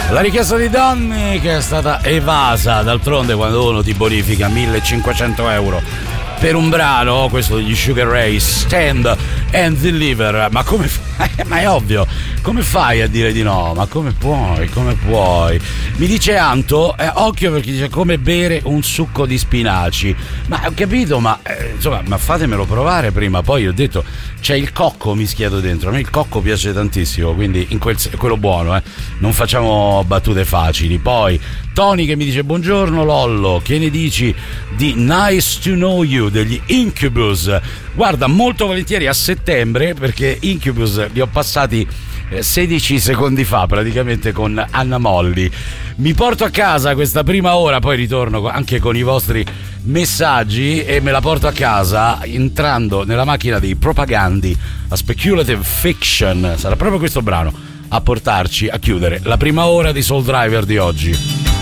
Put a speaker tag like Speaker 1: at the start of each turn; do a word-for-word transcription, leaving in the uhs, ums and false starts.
Speaker 1: La richiesta di Donny che è stata evasa, d'altronde quando uno ti bonifica millecinquecento euro per un brano, questo degli Sugar Ray, Stand and Deliver, ma come fai? Ma è ovvio, come fai a dire di no? Ma come puoi? Come puoi? Mi dice Anto, eh, occhio perché dice come bere un succo di spinaci, ma ho capito, ma eh, insomma, ma fatemelo provare prima. Poi ho detto c'è il cocco mischiato dentro, a me il cocco piace tantissimo, quindi in quel, quello buono, eh. Non facciamo battute facili. Poi Tony che mi dice buongiorno Lollo, che ne dici di Nice to Know You degli Incubus? Guarda, molto volentieri a settembre, perché Incubus li ho passati sedici secondi fa praticamente con Anna Molli. Mi porto a casa questa prima ora, poi ritorno anche con i vostri messaggi e me la porto a casa entrando nella macchina dei Propagandi, a Speculative Fiction. Sarà proprio questo brano a portarci a chiudere la prima ora di Soul Driver di oggi.